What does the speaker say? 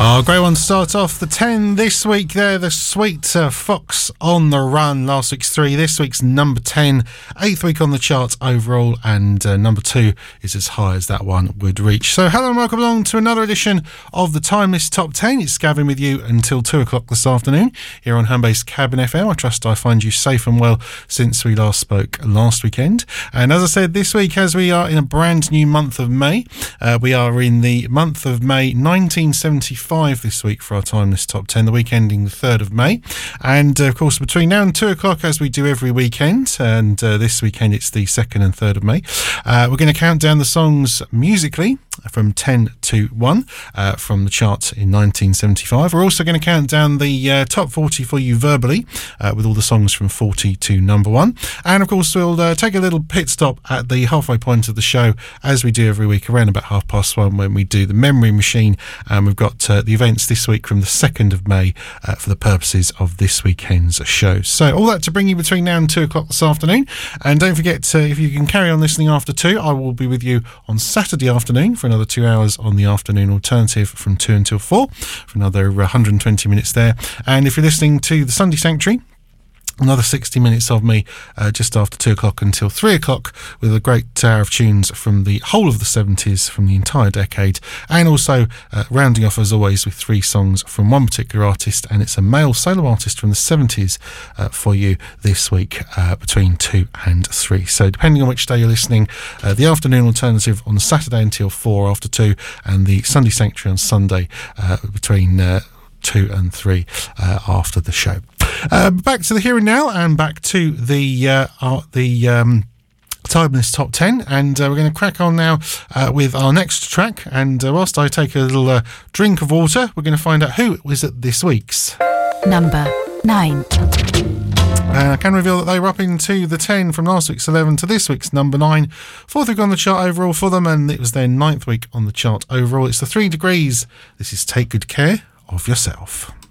Great one to start off the 10 this week there. The Sweet Fox on the Run. Last week's 3, this week's number 10. 8th week on the charts overall, and number 2 is as high as that one would reach. So hello and welcome along to another edition of the Timeless Top 10. It's Gavin with you until 2 o'clock this afternoon here on Homebase Cabin FM. I trust I find you safe and well since we last spoke last weekend. And as I said, this week, as we are in a brand new month of May, we are in the month of May 1975 this week for our Timeless Top 10, the week ending the 3rd of May. And of course, between now and 2 o'clock, as we do every weekend, and this weekend it's the 2nd and 3rd of May, we're going to count down the songs musically from 10 to 1 from the chart in 1975. We're also going to count down the top 40 for you verbally with all the songs from 40 to number 1. And of course, we'll take a little pit stop at the halfway point of the show, as we do every week around about 1:30 when we do the Memory Machine. And we've got the events this week from the 2nd of May for the purposes of this weekend's show. So all that to bring you between now and 2 o'clock this afternoon. And don't forget, if you can carry on listening after 2, I will be with you on Saturday afternoon for another 2 hours on the afternoon alternative from 2 until 4 for another 120 minutes there. And if you're listening to the Sunday Sanctuary, another 60 minutes of me just after 2 o'clock until 3 o'clock with a great hour of tunes from the whole of the 70s, from the entire decade, and also rounding off as always with 3 songs from one particular artist, and it's a male solo artist from the 70s for you this week between 2 and 3. So depending on which day you're listening, the afternoon alternative on Saturday until 4 after 2, and the Sunday Sanctuary on Sunday between 2 and 3 after the show. Back to the here and now, and back to the Timeless Top 10, and we're going to crack on now with our next track. And whilst I take a little drink of water, we're going to find out who was at this week's number 9. I can reveal that they were up into the 10 from last week's 11 to this week's number 9. 4th week on the chart overall for them, and it was their 9th week on the chart overall. It's the 3 Degrees. This is Take Good Care of Yourself.